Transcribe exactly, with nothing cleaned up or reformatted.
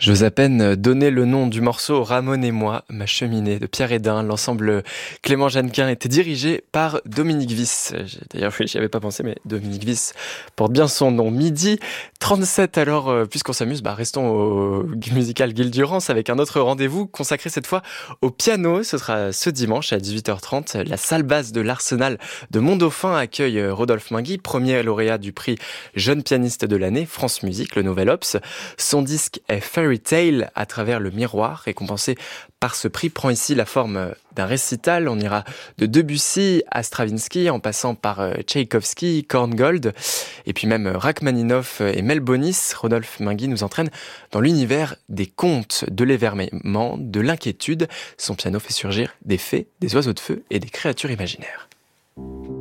J'ose à peine donner le nom du morceau Ramon et moi, ma cheminée de Pierre Hédin. L'ensemble Clément Jeannequin était dirigé par Dominique Viss. D'ailleurs, j'y avais pas pensé, mais Dominique Viss porte bien son nom. Midi trente-sept, alors, euh, puisqu'on s'amuse, bah, restons au musical Guil-Durance avec un autre rendez-vous consacré cette fois au piano. Ce sera ce dimanche à dix-huit heures trente. La salle basse de l'Arsenal de Mont-Dauphin accueille Rodolphe Minguy, premier lauréat du prix Jeune pianiste de l'année, France Musique, le Nouvel Obs. Son disque est Fairy Tale à travers le miroir, récompensé par ce prix, prend ici la forme d'un récital. On ira de Debussy à Stravinsky, en passant par Tchaïkovski, Korngold, et puis même Rachmaninoff et Melbonis. Rodolphe Minguy nous entraîne dans l'univers des contes, de l'émerveillement, de l'inquiétude. Son piano fait surgir des fées, des oiseaux de feu et des créatures imaginaires.